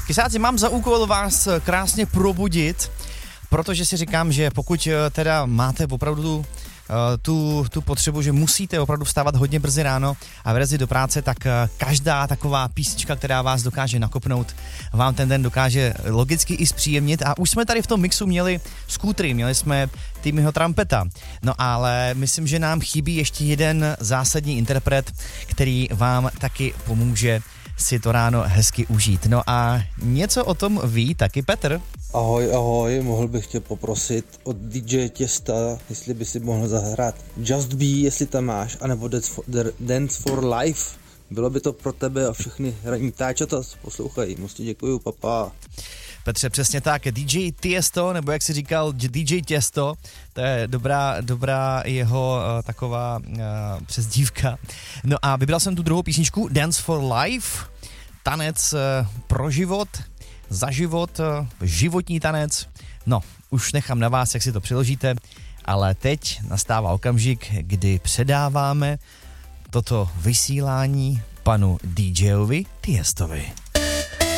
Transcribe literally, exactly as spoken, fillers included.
Kysáci, mám za úkol vás krásně probudit, protože si říkám, že pokud teda máte opravdu tu, tu potřebu, že musíte opravdu vstávat hodně brzy ráno a vyrazit do práce, tak každá taková písnička, která vás dokáže nakopnout, vám ten den dokáže logicky i zpříjemnit. A už jsme tady v tom mixu měli skútry, měli jsme Timmyho Trumpeta. No ale myslím, že nám chybí ještě jeden zásadní interpret, který vám taky pomůže si to ráno hezky užít. No a něco o tom ví taky Petr. Ahoj, ahoj, mohl bych tě poprosit od dý džej Těsta, jestli by si mohl zahrát Just Be, jestli tam máš, anebo Dance for, Dance for Life. Bylo by to pro tebe a všechny ranní táčata, poslouchají. Moc ti děkuju, papa. Petře, přesně tak, dý džej Tiesto, nebo jak si říkal, dý džej Těsto, to je dobrá, dobrá jeho uh, taková uh, přezdívka. No a vybral jsem tu druhou písničku, Dance for Life, tanec uh, pro život, za život, uh, životní tanec. No, už nechám na vás, jak si to přiložíte, ale teď nastává okamžik, kdy předáváme toto vysílání panu dý džejovi Tiestovi.